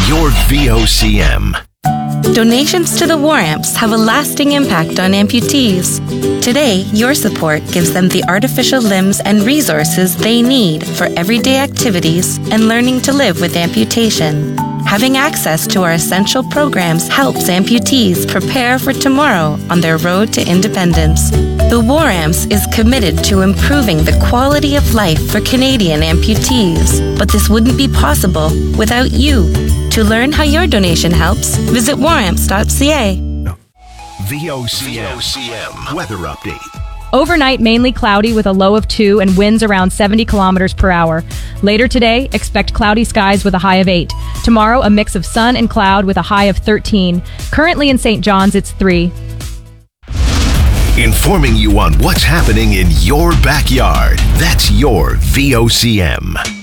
your VOCM. Donations to the War Amps have a lasting impact on amputees. Today, your support gives them the artificial limbs and resources they need for everyday activities and learning to live with amputation. Having access to our essential programs helps amputees prepare for tomorrow on their road to independence. The War Amps is committed to improving the quality of life for Canadian amputees, but this wouldn't be possible without you. To learn how your donation helps, visit waramps.ca. VOCM weather update. Overnight, mainly cloudy with a low of 2 and winds around 70 kilometers per hour. Later today, expect cloudy skies with a high of 8. Tomorrow, a mix of sun and cloud with a high of 13. Currently in St. John's, it's 3. Informing you on what's happening in your backyard. That's your VOCM.